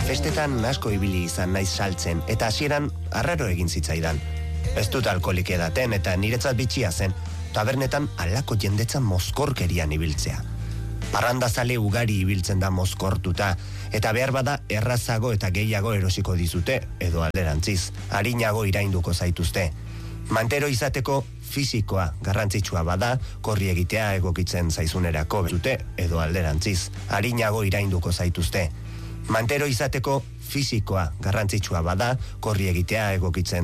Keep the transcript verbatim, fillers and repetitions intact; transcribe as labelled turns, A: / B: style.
A: Festetan asko ibili izan naiz saltzen, eta hasieran arraro egin zitzaidan. Ez dut alkoholik edaten eta niretzat bitxia zen, tabernetan halako jendetza mozkorkerian ibiltzea. Parrandazale ugari ibiltzen da mozkortuta, eta behar bada errazago eta gehiago erosiko dizute, edo alderantziz, arinago irainduko zaituzte. Mantero izateko fisikoa garrantzitsua bada, korri egitea egokitzen zaizunerako dute, edo alderantziz, arinago irainduko zaituzte. Mantero izateko fisikoa garrantzitsua bada, korri egitea egokitzen